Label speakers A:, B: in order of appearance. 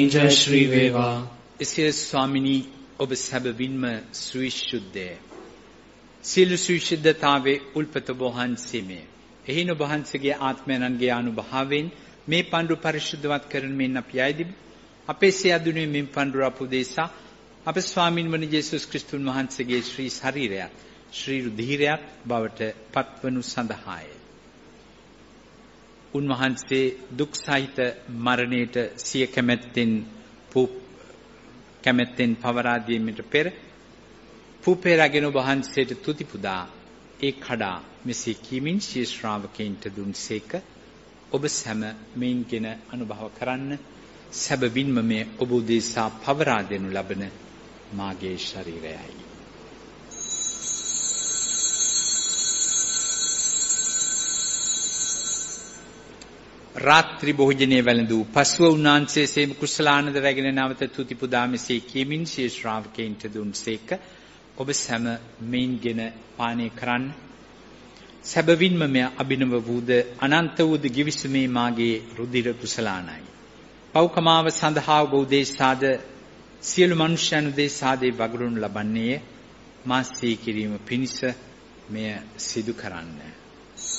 A: जय श्री वेवा
B: එසේ ස්වාමිනී ඔබ සැබවින්ම සවිශුද්ධය. සියලු සවිශුද්ධතාවේ උල්පත වහන්සේමය. එහින ඔබ වහන්සේගේ ආත්මයන්ගේ අනුභවයෙන් මේ පඬුර පරිශුද්ධවත් කරන මෙන් අපි යයිදිමු. අපේ සියදුනේ මෙන් පඬුර අපදේශා අප ස්වාමින් වන යේසුස් ක්‍රිස්තුන් වහන්සේගේ ශ්‍රී ශරීරයත් ශ්‍රී රුධිරයත් බවට පත්වනු සඳහාය. උන්වහන්සේ දුක් සහිත මරණයට සිය කැමැත්තෙන් පවරා දීමට පෙර පුපේරගෙන වහන්සේට තුති පුදා ඒ කඩා මෙසේ කීමින් ශිෂ්‍ය ශ්‍රාවකයන්ට දුන්සේක. ඔබ සැම මෙයින්ගෙන අනුභව කරන්න. සැබවින්ම මේ ඔබ උදෙසා පවරා දෙනු ලබන මාගේ ශරීරයයි. රාත්‍රී භෝජනයේ වැළඳූ පසුව උන්වහන්සේ සේම කුසලානද රැගෙන නැවත තුති පුදා මෙසේ කීමින් ශිෂ්‍ය ශ්‍රාවකයන්ට දුන්සේක. ඔබ සැම මෙයින්ගෙන පානය කරන්න. සැබවින්ම මෙය අභිනව වූද අනන්ත වූද ගිවිසුමේ මාගේ රුධිර කුසලානයි. පෞකමාව සඳහා ඔබ උදෙසාද සියලු මනුෂ්‍යයන් උදෙසාද වගුරුන් ලබන්නේය. මා සිහි කිරීම පිණිස මෙය සිදු කරන්න.